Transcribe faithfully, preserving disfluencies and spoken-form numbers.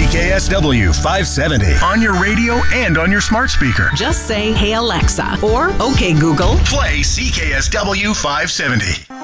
K S W five seventy. On your radio and on your smart speaker. Just say, "Hey Alexa," or "Okay Google, play C K S W five seventy.